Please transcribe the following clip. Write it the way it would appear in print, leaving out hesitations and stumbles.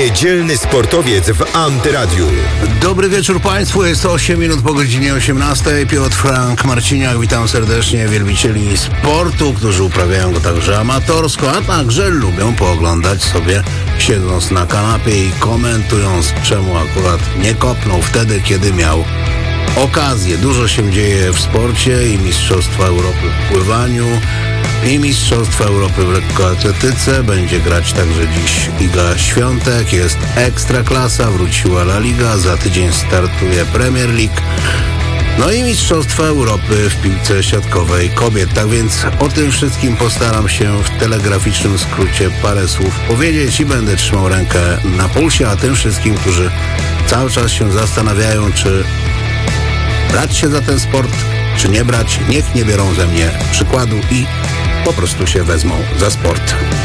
Niedzielny sportowiec w Antyradiu. Dobry wieczór Państwu, jest 8 minut po godzinie 18. Piotr Frank Marciniak, witam serdecznie wielbicieli sportu, którzy uprawiają go także amatorsko, a także lubią pooglądać sobie siedząc na kanapie i komentując, czemu akurat nie kopnął wtedy, kiedy miał okazję. Dużo się dzieje w sporcie i Mistrzostwa Europy w pływaniu, i Mistrzostwa Europy w lekkoatletyce. Będzie grać także dziś Iga Świątek, jest Ekstraklasa, wróciła La Liga, za tydzień startuje Premier League. No i Mistrzostwa Europy w piłce siatkowej kobiet. Tak więc o tym wszystkim postaram się w telegraficznym skrócie parę słów powiedzieć i będę trzymał rękę na pulsie, a tym wszystkim, którzy cały czas się zastanawiają, czy brać się za ten sport, czy nie brać, niech nie biorą ze mnie przykładu i po prostu się wezmą za sport.